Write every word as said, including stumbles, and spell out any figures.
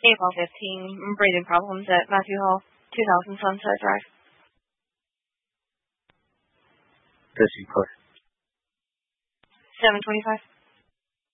April fifteenth, breathing problems at Matthew Hall, two thousand Sunset Drive. Does she put? seven twenty-five.